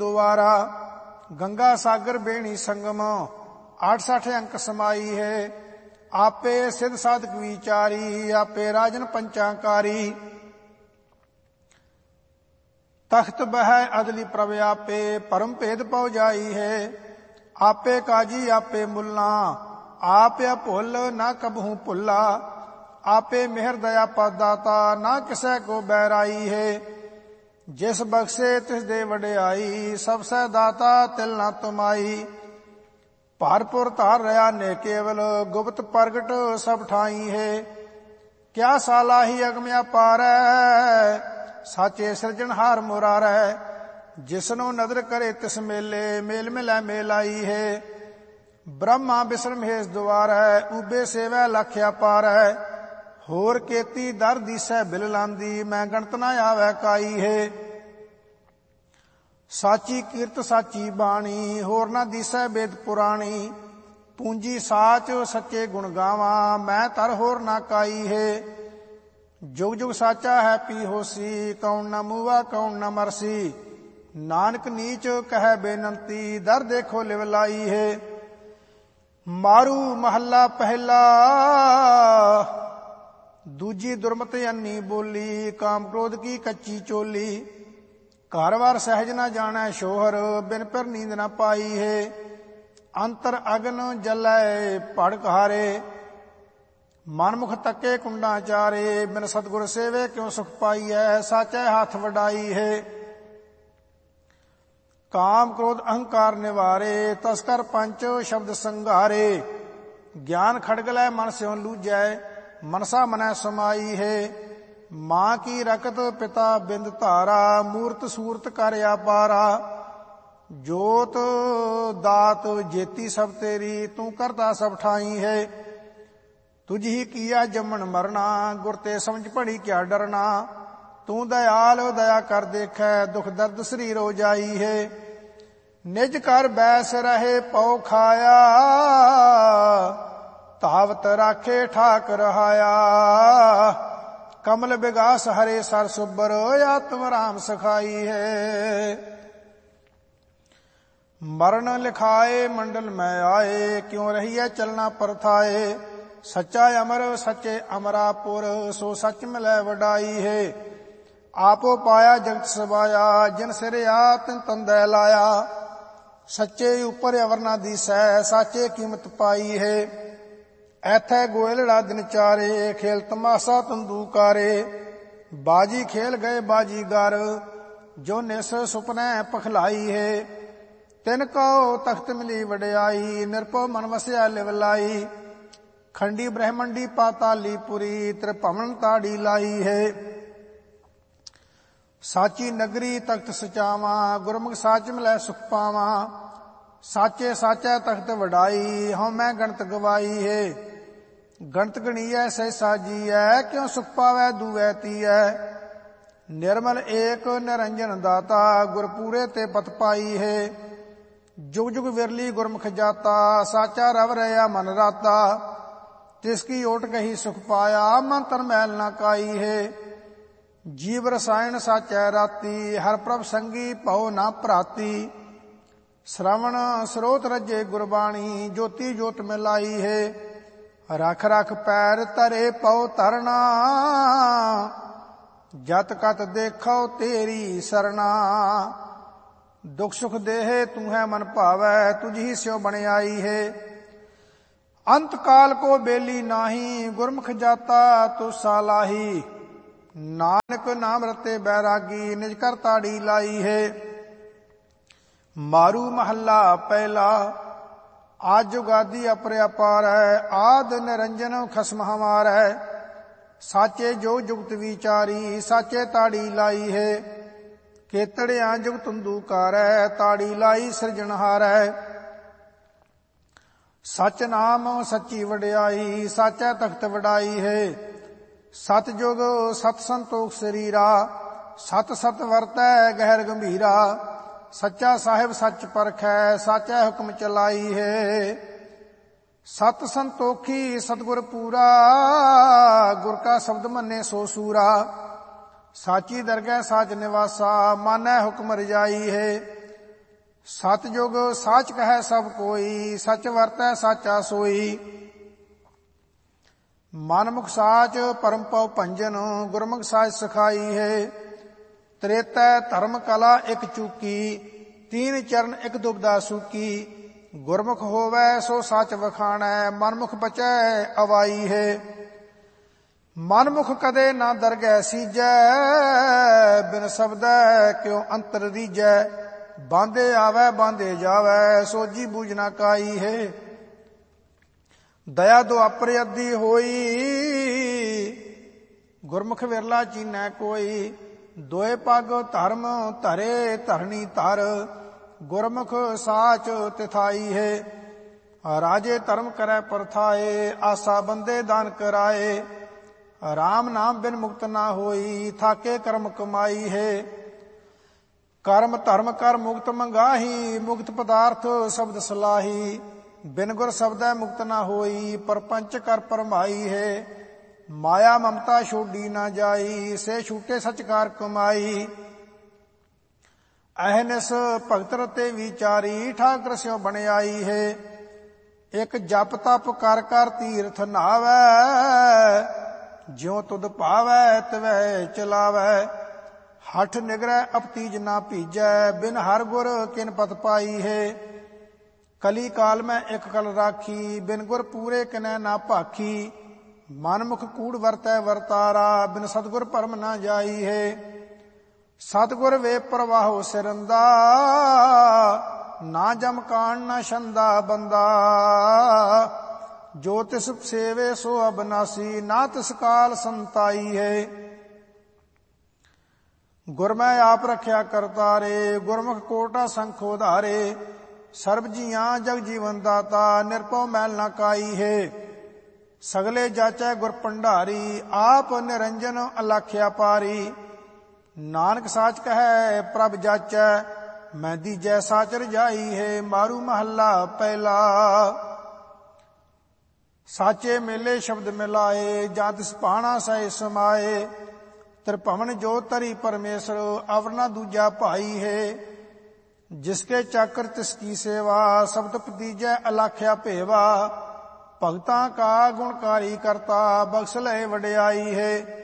ਦੁਆਰਾ। ਗੰਗਾ ਸਾਗਰ ਬੇਣੀ ਸੰਗਮ 68 ਅੰਕ ਸਮਾਈ ਹੈ। ਆਪੇ ਸਿਧ ਸਾਧਕ ਵਿਚਾਰੀ, ਆਪੇ ਰਾਜਨ ਪੰਚਾਕਾਰੀ। ਤਖਤ ਬਹਿ ਅਦਲੀ ਪ੍ਰਭ ਆਪੇ, ਪਰਮ ਭੇਦ ਪਉ ਜਾਈ ਹੈ। ਆਪੇ ਕਾਜੀ ਆਪੇ ਮੁੱਲਾ, ਆਪਿਆ ਭੁੱਲ ਨਾ ਕਬਹੂ ਭੁੱਲਾ। ਆਪੇ ਮਿਹਰ ਦਇਆ ਪਦਾਤਾ, ਨਾ ਕਿਸੇ ਕੋ ਬੈਰਾਈ ਹੈ। ਜਿਸ ਬਖਸ਼ੇ ਤਿਸ ਦੇ ਵਡਿਆਈ, ਸਭ ਸਹਿ ਦਾਤਾ ਤਿਲ ਨਾ ਤੁਮਾਈ। ਭਰਪੁਰ ਧਾਰ ਰਿਹਾ ਨੇ ਕੇਵਲ, ਗੁਪਤ ਪ੍ਰਗਟ ਸਭ ਠਾਈ ਹੈ। ਕਿਆ ਸਾਲਾਹੀ ਅਗਮ ਅਪਾਰੈ, ਸਾਚੇ ਸਿਰਜਣਹਾਰ ਮੁਰਾਰੈ। ਜਿਸਨੂੰ ਨਦਰ ਕਰੇ ਤਿਸ ਮੇਲੇ, ਮੇਲ ਮਿਲੈ ਮੇਲ ਆਈ ਹੈ। ਬ੍ਰਹਮਾ ਬਿਸਰ ਮਹੇਸ਼ ਦੁਆਰੈ, ਊਬੇ ਸੇਵੈ ਲਖ ਅਪਾਰੈ। ਹੋਰ ਕੇਤੀ ਦਰ ਦੀਸੈ ਬਿਲ ਲਾਂਦੀ, ਮੈਂ ਗਣਤ ਨਾ ਆਵੈ ਕਾਈ ਹੈ। ਸਾਚੀ ਕੀਰਤ ਸਾਚੀ ਬਾਣੀ, ਹੋਰ ਨਾ ਦੀਸੈ ਵੇਦ ਪੁਰਾਣੀ। ਪੂੰਜੀ ਸਾਚ ਸੱਚੇ ਗੁਣ ਗਾਵਾਂ, ਮੈਂ ਤਰ ਹੋਰ ਨਾ ਕਾਈ ਹੈ। ਜੁਗ ਜੁਗ ਸਾਚਾ ਹੈ ਪੀ ਹੋਸੀ, ਕੌਣ ਨਾ ਮੂਵਾ ਕੌਣ ਨਾ ਮਰਸੀ। ਨਾਨਕ ਨੀਚ ਕਹਿ ਬੇਨੰਤੀ, ਦਰ ਦੇਖੋ ਲਿਵ ਲਾਈ ਹੈ। ਮਾਰੂ ਮਹੱਲਾ ਪਹਿਲਾ। ਦੂਜੀ ਦੁਰਮਤ ਅੰਨੀ ਬੋਲੀ, ਕਾਮ ਕ੍ਰੋਧ ਕੀ ਕੱਚੀ ਚੋਲੀ। ਘਰ ਵਾਰ ਸਹਿਜ ਨਾ ਜਾਣੈ ਸ਼ੋਹਰ, ਬਿਨ ਪਰ ਨੀਂਦ ਨਾ ਪਾਈ ਹੈ। ਅੰਤਰ ਅਗਨ ਜਲੈ ਭੜਕ ਹਾਰੇ, ਮਨਮੁਖ ਤੱਕੇ ਕੁੰਡਾਂ ਚਾਰੇ। ਬਿਨ ਸਤਿਗੁਰ ਸੇਵੇ ਕਿਉ ਸੁਖ ਪਾਈਐ, ਸਾਚੈ ਹੱਥ ਵਡਾਈ ਹੈ। ਕਾਮ ਕ੍ਰੋਧ ਅਹੰਕਾਰ ਨਿਵਾਰੇ, ਤਸਕਰ ਪੰਚ ਸ਼ਬਦ ਸੰਘਾਰੇ। ਗਿਆਨ ਖੜਗ ਲੈ ਮਨ ਸਿਉ ਲੂਜੈ, ਮਨਸਾ ਮਨੈ ਸਮਾਈ ਹੈ। ਮਾਂ ਕੀ ਰਕਤ ਪਿਤਾ ਬਿੰਦ ਧਾਰਾ, ਮੂਰਤ ਸੂਰਤ ਕਰ ਆਪਾਰਾ। ਜੋਤ ਦਾਤ ਜੇਤੀ ਸਭ ਤੇਰੀ, ਤੂੰ ਕਰਤਾ ਸਭ ਠਾਈ ਹੈ। ਤੁਝ ਹੀ ਕੀਆ ਜੰਮਣ ਮਰਨਾ, ਗੁਰ ਤੇ ਸਮਝ ਪੜੀ ਕਿਆ ਡਰਨਾ। ਤੂੰ ਦਇਆਲ ਦਇਆ ਕਰ ਦੇਖੈ, ਦੁਖ ਦਰਦ ਸਰੀਰ ਹੋ ਜਾਈ ਹੈ। ਨਿਜ ਘਰ ਬੈਸ ਰਹੇ ਪਉ ਖਾਇਆ, ਧਾਵਤ ਰਾਖੇ ਠਾਕ ਰਹਾਇਆ। ਕਮਲ ਬਿਗਾਸ ਹਰੇ ਸਰ ਸੁਬਰ, ਆਤਮ ਰਾਮ ਸਖਾਈ ਹੈ। ਮਰਨ ਲਿਖਾਏ ਮੰਡਲ ਮੈਂ ਆਏ, ਕਿਉ ਰਹੀਐ ਚਲਣਾ ਪਰਥਾਏ। ਸੱਚਾ ਅਮਰ ਸੱਚੇ ਅਮਰਾਪੁਰ, ਸੋ ਸੱਚ ਮਿਲੈ ਵਡਾਈ ਹੈ। ਆਪੋ ਪਾਇਆ ਜਗਤ ਸਵਾਇਆ, ਜਿਨ ਸਿਰਿਆ ਤਿਨ ਤੰਦੈ ਲਾਇਆ। ਸੱਚੇ ਉਪਰ ਅਵਰ ਨਾ ਦੀਸੈ, ਸਾਚੇ ਕੀਮਤ ਪਾਈ ਹੈ। ਐਥੈ ਗੋਇਲੜਾ ਦਿਨ ਚਾਰੇ, ਖੇਲ ਤਮਾਸ਼ਾ ਤੰਦੂਕਾਰੇ। ਬਾਜੀ ਖੇਲ ਗਏ ਬਾਜੀਗਰ, ਜੋ ਨਿਸ ਸੁਪਨੈ ਪਖਲਾਈ ਹੈ। ਤਿਨ ਕਉ ਤਖਤ ਮਿਲੀ ਵਡਿਆਈ, ਨਿਰਭਉ ਮਨ ਵਸਿਆ ਲਿਵ ਲਾਈ। ਖੰਡੀ ਬ੍ਰਹਮੰਡੀ ਪਾਤਾਲੀ ਪੁਰੀ, ਤ੍ਰਿਭਵਨ ਤਾੜੀ ਲਾਈ ਹੈ। ਸਾਚੀ ਨਗਰੀ ਤਖਤ ਸਚਾਵਾਂ, ਗੁਰਮੁਖ ਸਾਚ ਮਿਲੈ ਸੁਖ ਪਾਵਾਂ। ਸਾਚੇ ਸਾਚੈ ਤਖਤ ਵਡਾਈ, ਹਉ ਮੈਂ ਗਣਤ ਗਵਾਈ ਹੈ। ਗਣਤ ਗਣੀਐ ਸਹਿਸਾ ਜੀਐ, ਕਿਉ ਸੁਖ ਪਾਵੈ ਦੂਵੈ ਤੀਐ। ਨਿਰਮਲ ਏਕ ਨਿਰੰਜਨ ਦਾਤਾ, ਗੁਰ ਪੂਰੇ ਤੇ ਪਤ ਪਾਈ ਹੈ। ਜੁਗ ਜੁਗ ਵਿਰਲੀ ਗੁਰਮੁਖ ਜਾਤਾ, ਸਾਚਾ ਰਵ ਰਹਿਆ ਮਨ ਰਾਤਾ। ਤਿਸ ਕੀ ਓਟ ਕਹੀ ਸੁਖ ਪਾਇਆ, ਮਨ ਤਨ ਮੈਲ ਨਾ ਕਾਈ ਹੈ। ਜੀਵ ਰਸਾਇਣ ਸਾਚੈ ਰਾਤੀ, ਹਰ ਪ੍ਰਭ ਸੰਗੀ ਭਉ ਨਾ ਭਰਾਤੀ। ਸ਼ਰਵਣ ਸਰੋਤ ਰਜੇ ਗੁਰਬਾਣੀ, ਜੋਤੀ ਜੋਤ ਮਿਲਾਈ ਹੈ। ਰਖ ਰਖ ਪੈਰ ਧਰੇ ਪਉ ਧਰਨਾ, ਜਤ ਕਤ ਦੇਖੋ ਤੇਰੀ ਸਰਣਾ। ਦੁਖ ਸੁਖ ਦੇਹ ਤੂੰ ਹੈ ਮਨ ਭਾਵੈ, ਤੁਝ ਹੀ ਸਿਉ ਬਣਾਈ ਹੈ। ਅੰਤ ਕਾਲ ਕੋ ਬੇਲੀ ਨਾਹੀ, ਗੁਰਮੁਖ ਜਾਤਾ ਤੁਸਾ ਲਾਹੀ। ਨਾਨਕ ਨਾਮ ਰਤੇ ਬੈਰਾਗੀ, ਨਿਜ ਕਰ ਤਾੜੀ ਲਾਈ ਹੈ। ਮਾਰੂ ਮਹੱਲਾ ਪਹਿਲਾ। ਆਦ ਜੁਗਾਦੀ ਅਪਰ ਅਪਾਰੈ, ਆਦ ਨਿਰੰਜਨ ਖਸਮ ਹਮਾਰੈ। ਸਾਚੇ ਜੋ ਜੁਗਤ ਵਿਚਾਰੀ, ਸਾਚੇ ਤਾੜੀ ਲਾਈ ਹੈ। ਕੇਤੜਿਆਂ ਜੁਗ ਤੰਦੂਕਾਰੈ, ਤਾੜੀ ਲਾਈ ਸਿਰਜਣਹਾਰੈ। ਸਚ ਨਾਮ ਸੱਚੀ ਵਡਿਆਈ, ਸਾਚੈ ਤਖਤ ਵਡਾਈ ਹੈ। ਸਤ ਜੁਗ ਸਤ ਸੰਤੋਖ ਸਰੀਰਾ, ਸਤ ਸਤ ਵਰਤੈ ਗਹਿਰ ਗੰਭੀਰਾ। ਸੱਚਾ ਸਾਹਿਬ ਸੱਚ ਪਰਖੈ, ਸਾਚੈ ਹੁਕਮ ਚਲਾਈ ਹੈ। ਸਤ ਸੰਤੋਖੀ ਸਤਿਗੁਰ ਪੂਰਾ, ਗੁਰ ਕਾ ਸ਼ਬਦ ਮੰਨੇ ਸੋ ਸੂਰਾ। ਸਾਚੀ ਦਰਗਹਿ ਸਾਚ ਨਿਵਾਸਾ, ਮਾਨੈ ਹੁਕਮ ਰਜਾਈ ਹੈ। ਸਤਿਜੁਗ ਸਾਚ ਕਹੈ ਸਭ ਕੋਈ, ਸਚ ਵਰਤੈ ਸਾਚਾ ਸੋਈ। ਮਨਮੁਖ ਸਾਚ ਪਰਮ ਪਉ ਭੰਜਨ, ਗੁਰਮੁਖ ਸਾਚ ਸਖਾਈ ਹੈ। ਤ੍ਰੇਤੈ ਧਰਮ ਕਲਾ ਇਕ ਚੂਕੀ, ਤੀਨ ਚਰਨ ਇਕ ਦੁਬਦਾ ਸੂਕੀ। ਗੁਰਮੁਖ ਹੋਵੈ ਸੋ ਸਚ ਵਖਾਣੈ, ਮਨਮੁਖ ਬਚੈ ਅਵਾਈ ਹੈ। ਮਨਮੁਖ ਕਦੇ ਨਾ ਦਰਗਹਿ ਸੀਜੈ, ਬਿਨ ਸ਼ਬਦੈ ਕਿਉ ਅੰਤਰ ਰੀਜੈ। ਬਾਂਦੇ ਆਵੈ ਬਾਂਦੇ ਜਾਵੈ, ਸੋਜੀ ਬੂਝ ਨਾ ਕਾਈ ਹੈ। ਦਇਆ ਦੁਆਪਰ ਅੱਧੀ ਹੋਈ, ਗੁਰਮੁਖ ਵਿਰਲਾ ਚੀਨੈ ਕੋਈ। ਦੋਏ ਪਗ ਧਰਮ ਧਰੇ ਧਰਣੀ ਧਰ, ਗੁਰਮੁਖ ਸਾਚ ਤਿਥਾਈ ਹੈ। ਰਾਜੇ ਧਰਮ ਕਰੈ ਪਰਥਾਏ, ਆਸਾ ਬੰਦੇ ਦਾਨ ਕਰਾਏ। ਰਾਮ ਨਾਮ ਬਿਨ ਮੁਕਤ ਨਾ ਹੋਈ, ਥਾਕੇ ਕਰਮ ਕਮਾਈ ਹੈ। ਕਰਮ ਧਰਮ ਕਰ ਮੁਕਤ ਮੰਗਾਹੀ, ਮੁਕਤ ਪਦਾਰਥ ਸ਼ਬਦ ਸਲਾਹੀ। ਬਿਨ ਗੁਰ ਸ਼ਬਦੈ ਮੁਕਤ ਨਾ ਹੋਈ, ਪਰਪੰਚ ਕਰ ਪਰਮਾਈ ਹੈ। ਮਾਇਆ ਮਮਤਾ ਛੋਡੀ ਨਾ ਜਾਈ, ਸੇ ਛੂਟੇ ਸਚਕਾਰ ਕਮਾਈ। ਅਹਨਿਸ ਭਗਤ ਰਤੇ ਵਿਚਾਰੀ, ਠਾਕਰ ਸਿਉ ਬਣਾਈ ਹੈ। ਇਕ ਜਪ ਤਪ ਕਰ ਕਰ ਤੀਰਥ ਨਾਵੈ, ਜਿਉ ਤੁਧ ਭਾਵੈ ਤਿਵੈ ਚਲਾਵੈ। ਹਠ ਨਿਗਰੈ ਅਪਤੀਜ ਨਾ ਭੀਜੈ, ਬਿਨ ਹਰ ਗੁਰ ਕਿਨ ਪਤ ਪਾਈ ਹੈ। ਕਲੀ ਕਾਲ ਮੈਂ ਇਕ ਕਲ ਰਾਖੀ, ਬਿਨ ਗੁਰ ਪੂਰੇ ਕਿਨੈ ਨਾ ਭਾਖੀ। ਮਨਮੁਖ ਕੂੜ ਵਰਤੈ ਵਰਤਾਰਾ, ਬਿਨ ਸਤਿਗੁਰ ਭਰਮ ਨਾ ਜਾਈ ਹੈ। ਸਤਿਗੁਰ ਵੇ ਪ੍ਰਵਾਹੋ ਸਿਰੰਦਾ, ਨਾ ਜਮ ਕਾਣ ਨਾ ਛੰਦਾ ਬੰਦਾ। ਜੋ ਤਿਸ ਸੇਵੇ ਸੋ ਅਬਨਾਸੀ, ਨਾ ਤਿਸ ਕਾਲ ਸੰਤਾਈ ਹੈ। ਗੁਰ ਮੈਂ ਆਪ ਰਖਿਆ ਕਰਤਾਰੇ, ਗੁਰਮੁਖ ਕੋਟਾ ਸੰਖੋ ਧਾਰੇ। ਸਰਬ ਜੀਆਂ ਜਗ ਜੀਵਨ ਦਾਤਾ, ਨਿਰਭਉ ਮੈਲ ਨਾ ਕਾਈ ਹੈ। ਸਗਲੇ ਜਾਚੈ ਗੁਰ ਭੰਡਾਰੀ, ਆਪ ਨਿਰੰਜਨ ਅਲਾਖਿਆ ਪਾਰੀ। ਨਾਨਕ ਸਾਚ ਕਹੈ ਪ੍ਰਭ ਜਾਚੈ, ਮੈਂ ਦੀਜੈ ਸਾਚ ਰਜਾਈ ਹੈ। ਮਾਰੂ ਮਹੱਲਾ ਪਹਿਲਾ। ਸਾਚੇ ਮੇਲੇ ਸ਼ਬਦ ਮਿਲਾਏ, ਜਾਂ ਤਿਸ ਭਾਣਾ ਸਹਿ ਸਮਾਏ। ਤ੍ਰਿਭਵਨ ਜੋ ਤਰੀ ਪਰਮੇਸ਼ਰ, ਅਵਰ ਨਾ ਦੂਜਾ ਭਾਈ ਹੈ। ਜਿਸਕੇ ਚਾਕਰ ਤਿਸ ਕੀ ਸੇਵਾ, ਸ਼ਬਦ ਪਤੀਜੈ ਅਲਾਖਿਆ ਭੇਵਾ। ਭਗਤਾਂ ਕਾ ਗੁਣਕਾਰੀ ਕਰਤਾ, ਬਖਸ਼ ਲਏ ਵਡਿਆਈ ਹੈ।